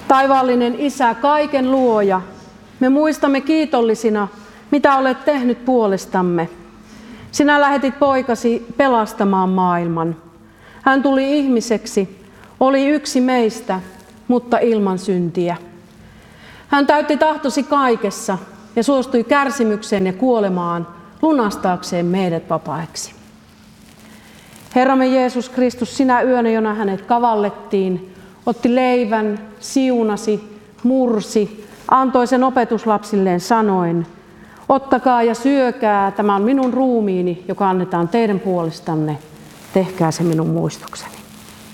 Taivaallinen Isä, kaiken luoja, me muistamme kiitollisina, mitä olet tehnyt puolestamme. Sinä lähetit poikasi pelastamaan maailman. Hän tuli ihmiseksi, oli yksi meistä, mutta ilman syntiä. Hän täytti tahtosi kaikessa ja suostui kärsimykseen ja kuolemaan lunastaakseen meidät vapaiksi. Herramme Jeesus Kristus, sinä yönä, jona hänet kavallettiin, otti leivän, siunasi, mursi, antoi sen opetuslapsilleen sanoen: ottakaa ja syökää, tämä on minun ruumiini, joka annetaan teidän puolestanne, tehkää se minun muistokseni.